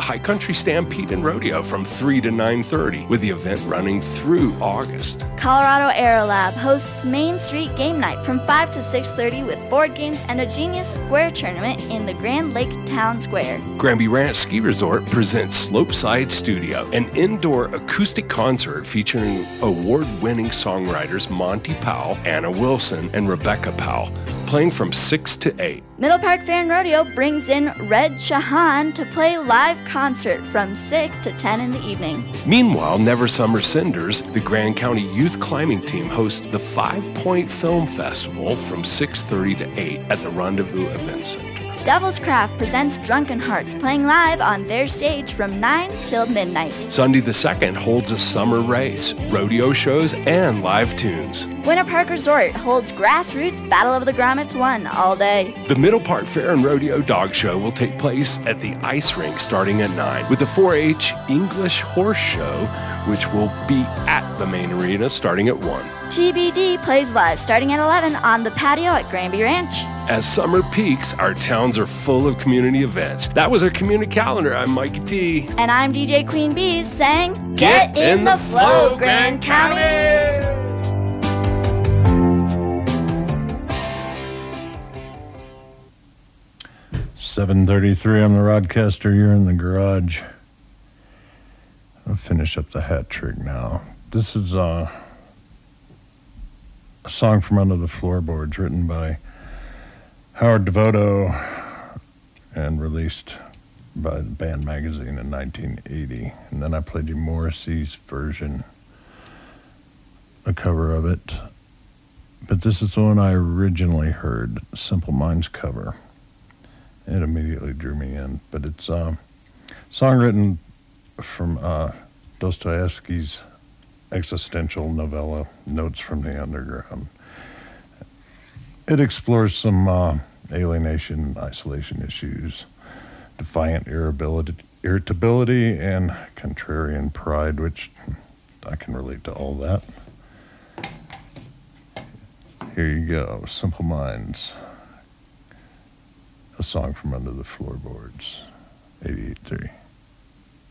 High Country Stampede and Rodeo from 3 to 9:30, with the event running through August. Colorado Aerolab hosts Main Street Game Night from 5 to 6:30 with board games and a Genius Square tournament in the Grand Lake Town Square. Granby Ranch Ski Resort presents Slopeside Studio, an indoor acoustic concert featuring award-winning songwriters Monty Powell, Anna Wilson, and Rebecca Powell, playing from 6 to 8. Middle Park Fair and Rodeo brings in Red Shahan to play live concert from 6 to 10 in the evening. Meanwhile, Never Summer Cinders, the Grand County Youth Climbing Team, hosts the 5 Point Film Festival from 6:30 to 8 at the Rendezvous Event Center. Devil's Craft presents Drunken Hearts playing live on their stage from 9 till midnight. Sunday the 2nd holds a summer race, rodeo shows, and live tunes. Winter Park Resort holds Grassroots Battle of the Grommets 1 all day. The Middle Park Fair and Rodeo Dog Show will take place at the ice rink starting at 9, with the 4-H English Horse Show, which will be at the main arena starting at 1. TBD plays live starting at 11 on the patio at Granby Ranch. As summer peaks, our towns are full of community events. That was our community calendar. I'm Mikey T. And I'm DJ Queen Bees saying, Get in the flow, Grand County! 7:33, I'm the Rodcaster, you're in the garage. I'll finish up the hat trick now. This is a song from Under the Floorboards, written by Howard Devoto and released by the Band Magazine in 1980. And then I played you Morrissey's version, a cover of it. But this is the one I originally heard, Simple Minds cover. It immediately drew me in. But it's a song written from Dostoevsky's existential novella, Notes from the Underground. It explores some alienation and isolation issues, defiant irritability, and contrarian pride, which I can relate to all that. Here you go, Simple Minds, a song from Under the Floorboards, 88.3.